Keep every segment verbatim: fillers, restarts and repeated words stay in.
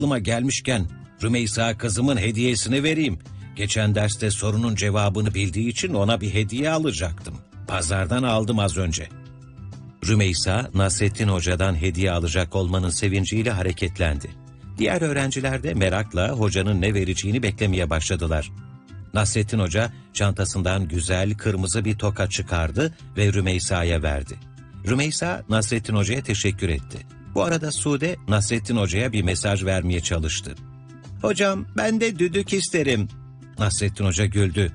Aklıma gelmişken Rümeysa kızımın hediyesini vereyim. Geçen derste sorunun cevabını bildiği için ona bir hediye alacaktım. Pazardan aldım az önce. Rümeysa, Nasrettin Hoca'dan hediye alacak olmanın sevinciyle hareketlendi. Diğer öğrenciler de merakla hocanın ne vereceğini beklemeye başladılar. Nasrettin Hoca çantasından güzel kırmızı bir toka çıkardı ve Rümeysa'ya verdi. Rümeysa, Nasrettin Hoca'ya teşekkür etti. Bu arada Sude, Nasrettin Hoca'ya bir mesaj vermeye çalıştı. "Hocam, ben de düdük isterim." Nasrettin Hoca güldü.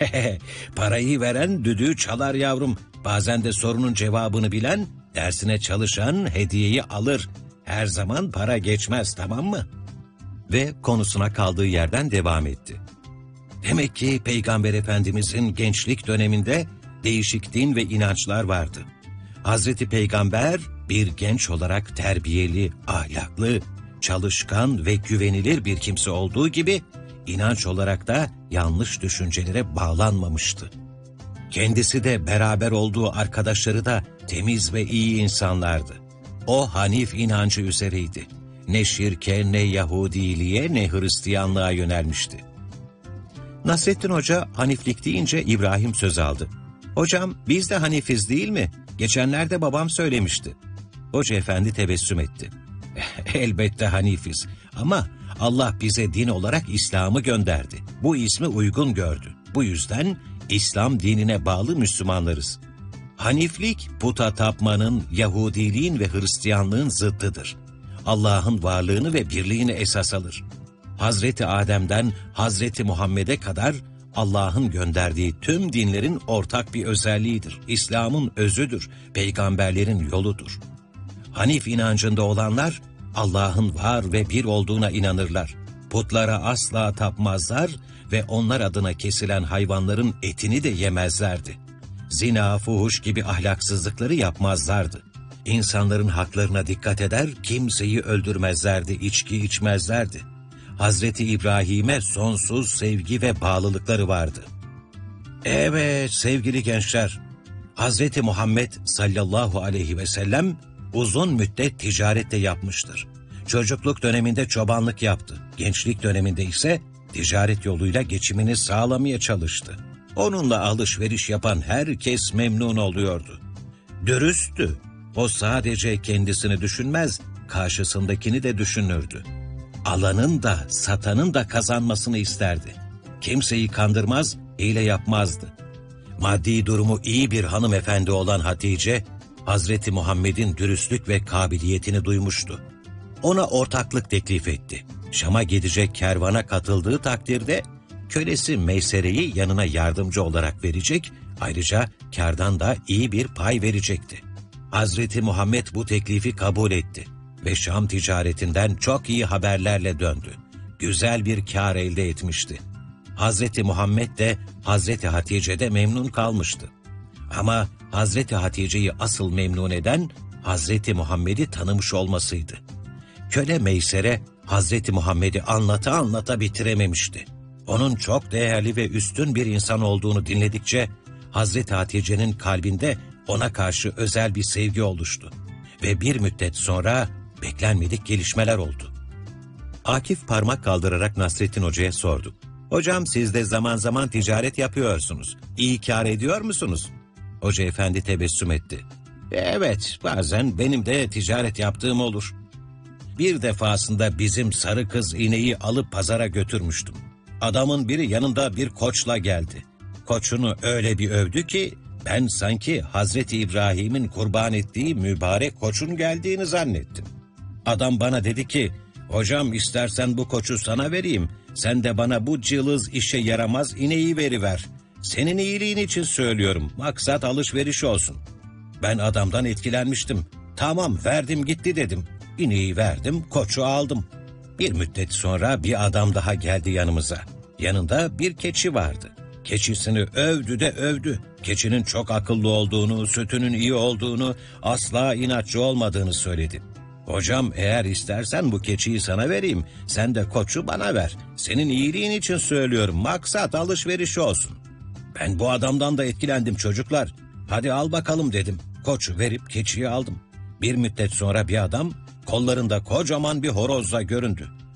"Parayı veren düdüğü çalar yavrum. Bazen de sorunun cevabını bilen, dersine çalışan hediyeyi alır. Her zaman para geçmez, tamam mı?" Ve konusuna kaldığı yerden devam etti. Demek ki Peygamber Efendimizin gençlik döneminde değişik din ve inançlar vardı. Hazreti Peygamber bir genç olarak terbiyeli, ahlaklı, çalışkan ve güvenilir bir kimse olduğu gibi inanç olarak da yanlış düşüncelere bağlanmamıştı. Kendisi de beraber olduğu arkadaşları da temiz ve iyi insanlardı. O Hanif inancı üzereydi. Ne şirke, ne Yahudiliğe, ne Hristiyanlığa yönelmişti. Nasrettin Hoca Haniflik deyince İbrahim söz aldı. "Hocam, biz de Hanifiz değil mi? Geçenlerde babam söylemişti." Hoca efendi tebessüm etti. "Elbette Hanifiz ama Allah bize din olarak İslam'ı gönderdi. Bu ismi uygun gördü. Bu yüzden İslam dinine bağlı Müslümanlarız. Haniflik, puta tapmanın, Yahudiliğin ve Hristiyanlığın zıddıdır. Allah'ın varlığını ve birliğini esas alır. Hazreti Adem'den Hazreti Muhammed'e kadar Allah'ın gönderdiği tüm dinlerin ortak bir özelliğidir. İslam'ın özüdür, peygamberlerin yoludur. Hanif inancında olanlar Allah'ın var ve bir olduğuna inanırlar. Putlara asla tapmazlar ve onlar adına kesilen hayvanların etini de yemezlerdi. Zina, fuhuş gibi ahlaksızlıkları yapmazlardı. İnsanların haklarına dikkat eder, kimseyi öldürmezlerdi, içki içmezlerdi. Hazreti İbrahim'e sonsuz sevgi ve bağlılıkları vardı." Evet sevgili gençler, Hazreti Muhammed sallallahu aleyhi ve sellem uzun müddet ticarette yapmıştır. Çocukluk döneminde çobanlık yaptı. Gençlik döneminde ise ticaret yoluyla geçimini sağlamaya çalıştı. Onunla alışveriş yapan herkes memnun oluyordu. Dürüsttü. O sadece kendisini düşünmez, karşısındakini de düşünürdü. Alanın da satanın da kazanmasını isterdi. Kimseyi kandırmaz, hile yapmazdı. Maddi durumu iyi bir hanımefendi olan Hatice, Hazreti Muhammed'in dürüstlük ve kabiliyetini duymuştu. Ona ortaklık teklif etti. Şam'a gidecek kervana katıldığı takdirde kölesi Meysere'yi yanına yardımcı olarak verecek, ayrıca kârdan da iyi bir pay verecekti. Hazreti Muhammed bu teklifi kabul etti ve Şam ticaretinden çok iyi haberlerle döndü. Güzel bir kâr elde etmişti. Hazreti Muhammed de Hazreti Hatice de memnun kalmıştı. Ama Hazreti Hatice'yi asıl memnun eden Hazreti Muhammed'i tanımış olmasıydı. Köle Meysere Hazreti Muhammed'i anlata anlata bitirememişti. Onun çok değerli ve üstün bir insan olduğunu dinledikçe Hazreti Hatice'nin kalbinde ona karşı özel bir sevgi oluştu. Ve bir müddet sonra beklenmedik gelişmeler oldu. Akif parmak kaldırarak Nasrettin Hoca'ya sordu. "Hocam, siz de zaman zaman ticaret yapıyorsunuz. İyi kâr ediyor musunuz?" Hoca efendi tebessüm etti. "Evet, bazen benim de ticaret yaptığım olur. Bir defasında bizim sarı kız ineği alıp pazara götürmüştüm. Adamın biri yanında bir koçla geldi. Koçunu öyle bir övdü ki ben sanki Hazreti İbrahim'in kurban ettiği mübarek koçun geldiğini zannettim. Adam bana dedi ki, hocam istersen bu koçu sana vereyim, sen de bana bu cılız işe yaramaz ineği veriver. Senin iyiliğin için söylüyorum, maksat alışveriş olsun. Ben adamdan etkilenmiştim. Tamam, verdim gitti dedim. İneği verdim, koçu aldım. Bir müddet sonra bir adam daha geldi yanımıza. Yanında bir keçi vardı. Keçisini övdü de övdü. Keçinin çok akıllı olduğunu, sütünün iyi olduğunu, asla inatçı olmadığını söyledi. Hocam eğer istersen bu keçiyi sana vereyim, sen de koçu bana ver. Senin iyiliğin için söylüyorum, maksat alışveriş olsun. Ben bu adamdan da etkilendim çocuklar. Hadi al bakalım dedim. Koçu verip keçiyi aldım. Bir müddet sonra bir adam kollarında kocaman bir horozla göründü.